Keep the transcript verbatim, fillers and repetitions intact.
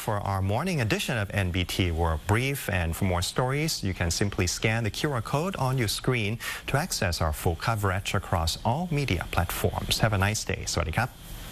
for our morning edition of N B T World Brief. And for more stories, you can simply scan the Q R code on your screen to access our full coverage across all media platforms. Have a nice day. สวัสดีครับ